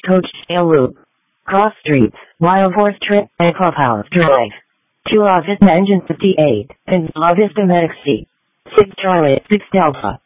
Coach Dale Loop. Cross Streets, Wild Horse Trip, and Clubhouse Drive. 2 August Engine 58, and La Vista Medic C. 6 Charlie, 6 Delta.